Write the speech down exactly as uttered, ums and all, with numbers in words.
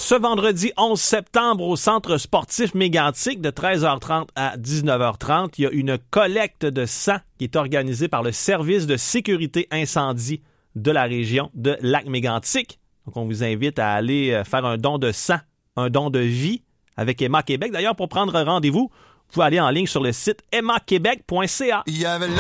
ce vendredi onze septembre au Centre sportif Mégantic de treize heures trente à dix-neuf heures trente. Il y a une collecte de sang qui est organisée par le service de sécurité incendie de la région de Lac-Mégantic. Donc, on vous invite à aller faire un don de sang, un don de vie avec Emma Québec. D'ailleurs, pour prendre rendez-vous, vous pouvez aller en ligne sur le site emma québec point c a. Il y avait